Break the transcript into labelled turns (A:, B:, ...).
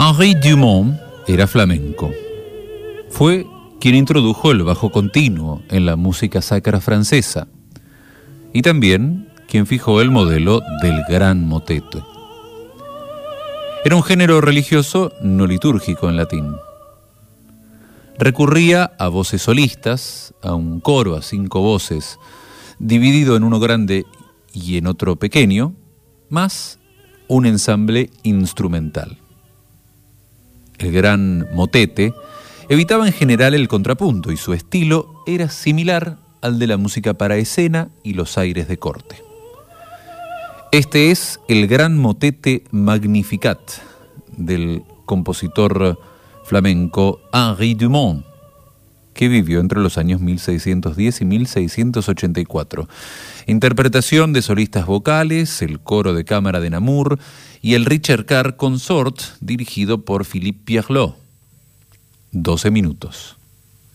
A: Henri Dumont era flamenco. Fue quien introdujo el bajo continuo en la música sacra francesa y también quien fijó el modelo del gran motete. Era un género religioso no litúrgico en latín. Recurría a voces solistas, a un coro a 5 voces, dividido en uno grande y en otro pequeño, más un ensamble instrumental. El gran motete evitaba en general el contrapunto y su estilo era similar al de la música para escena y los aires de corte. Este es el gran motete Magnificat del compositor flamenco Henri Dumont, que vivió entre los años 1610 y 1684. Interpretación de solistas vocales, el coro de cámara de Namur y el Ricercar Consort dirigido por Philippe Pierlot. 12 minutos.